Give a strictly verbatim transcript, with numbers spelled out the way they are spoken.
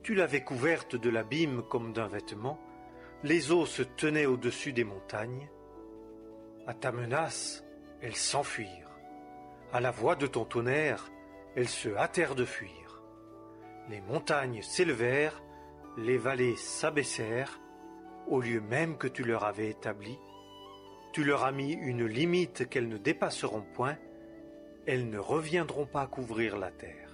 Tu l'avais couverte de l'abîme comme d'un vêtement, les eaux se tenaient au-dessus des montagnes. À ta menace, elles s'enfuirent. À la voix de ton tonnerre, elles se hâtèrent de fuir. Les montagnes s'élevèrent, les vallées s'abaissèrent, au lieu même que tu leur avais établi. Tu leur as mis une limite qu'elles ne dépasseront point, elles ne reviendront pas couvrir la terre.